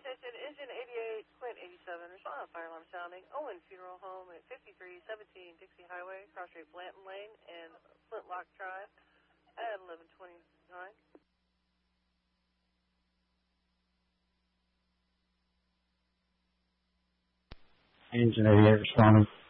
attention, Engine 88, Quint 87, respond to fire alarm sounding. Owen Funeral Home at 5317 Dixie Highway, cross street Blanton Lane, and Flintlock Drive at 11:29. Engine 88 responding.